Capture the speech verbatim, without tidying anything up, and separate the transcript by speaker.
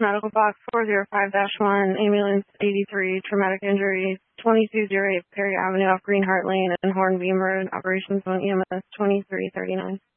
Speaker 1: medical box four zero five dash one, ambulance eighty-three, traumatic injuries, twenty-two oh eight Perry Avenue off Greenheart Lane and Hornbeam Road, operations on E M S twenty-three thirty-nine.